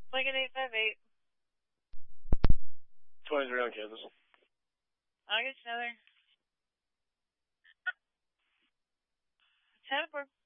Lincoln 858. 23 on Kansas. I'll get you another. 10-4.